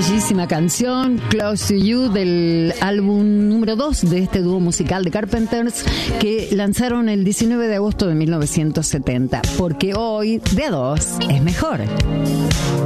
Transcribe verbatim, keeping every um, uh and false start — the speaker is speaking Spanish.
bellísima canción, Close to You, del álbum número dos de este dúo musical de Carpenters, que lanzaron el diecinueve de agosto de mil novecientos setenta, porque hoy de a dos es mejor.